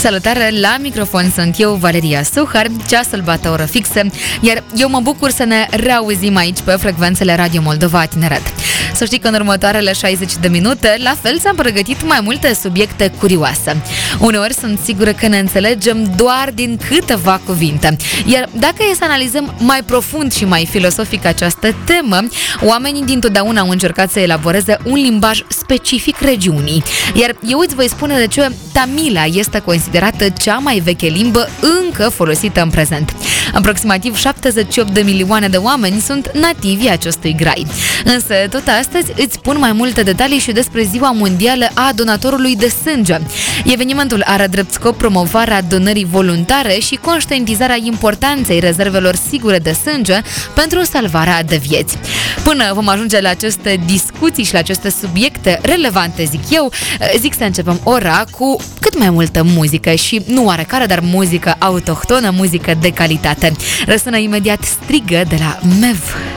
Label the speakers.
Speaker 1: Salutare, la microfon sunt eu, Valeria Suhar, ceasul bate o oră fixă, iar eu mă bucur să ne reauzim aici pe frecvențele Radio Moldova Tineret. Să știi că în următoarele 60 de minute, la fel ți-am pregătit mai multe subiecte curioase. Uneori sunt sigură că ne înțelegem doar din câteva cuvinte, iar dacă e să analizăm mai profund și mai filosofic această temă, oamenii dintotdeauna au încercat să elaboreze un limbaj specific regiunii, iar eu îți voi spune de ce Tamila este considerată cea mai veche limbă încă folosită în prezent. Aproximativ 78 de milioane de oameni sunt nativi acestui grai. Însă, tot astăzi îți spun mai multe detalii și despre Ziua Mondială a Donatorului de Sânge. Evenimentul are drept scop promovarea donării voluntare și conștientizarea importanței rezervelor sigure de sânge pentru salvarea de vieți. Până vom ajunge la aceste discuții și la aceste subiecte relevante, zic eu, zic să începem ora cu cât mai multă muzică și nu oarecare, dar muzică autohtonă, muzică de calitate. Răsună imediat Strigă de la Mev.